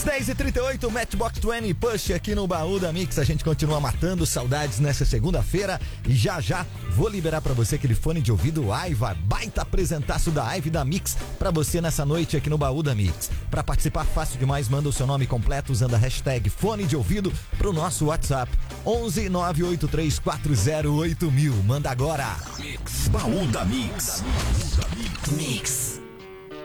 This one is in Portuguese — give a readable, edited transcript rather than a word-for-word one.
Mix 10h38, Matchbox 20, Push aqui no Baú da Mix. A gente continua matando saudades nessa segunda-feira e já vou liberar pra você aquele fone de ouvido Aiva, baita apresentaço da Aiva da Mix pra você nessa noite aqui no Baú da Mix. Pra participar fácil demais, manda o seu nome completo usando a hashtag fone de ouvido pro nosso WhatsApp 11 983408000. Manda agora. Mix, Baú da Mix. Mix.